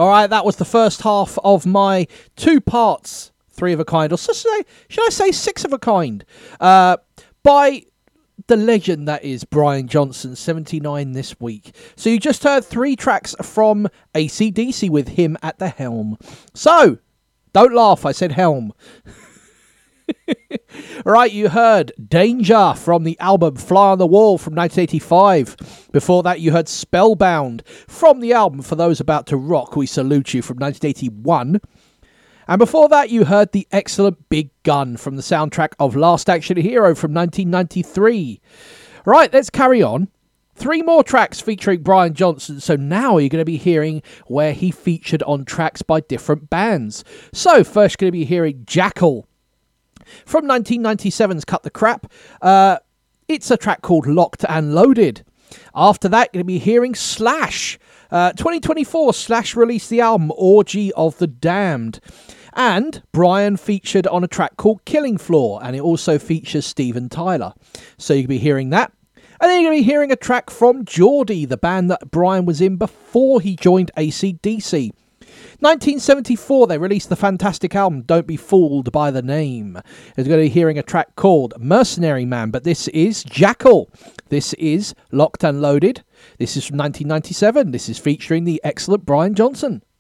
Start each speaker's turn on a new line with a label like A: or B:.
A: All right, that was the first half of my 2 parts, 3 of a kind, or should I say 6 of a kind, by the legend that is Brian Johnson, 79 this week. So you just heard 3 tracks from AC/DC with him at the helm. So, don't laugh, I said helm. Right, you heard Danger from the album Fly on the Wall from 1985. Before that, you heard Spellbound from the album For Those About to Rock, We Salute You from 1981. And before that, you heard the excellent Big Gun from the soundtrack of Last Action Hero from 1993. Right, let's carry on. 3 more tracks featuring Brian Johnson, so now you're going to be hearing where he featured on tracks by different bands. So, first you're going to be hearing Jackal from 1997's Cut the Crap. It's a track called Locked and Loaded. After that, you're going to be hearing Slash. 2024, Slash released the album Orgy of the Damned. And Brian featured on a track called Killing Floor, and it also features Steven Tyler. So you'll be hearing that. And then you're going to be hearing a track from Geordie, the band that Brian was in before he joined AC/DC. 1974, they released the fantastic album Don't Be Fooled by the Name. You're going to be hearing a track called Mercenary Man, but this is Jackal. This is Locked and Loaded. This is from 1997. This is featuring the excellent Brian Johnson.